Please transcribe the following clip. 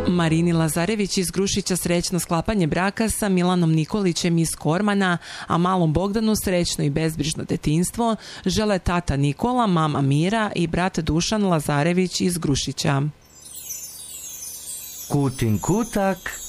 Marini Lazarević iz Grušića srećno sklapanje braka sa Milanom Nikolićem iz Kormana, a malom Bogdanu srećno i bezbrižno detinjstvo žele tata Nikola, mama Mira i brat Dušan Lazarević iz Grušića. Kutin kutak